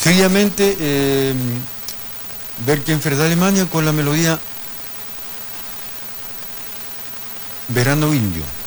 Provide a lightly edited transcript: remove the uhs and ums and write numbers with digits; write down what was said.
Seguidamente, Berkenfer de Alemania con la melodía Verano Indio.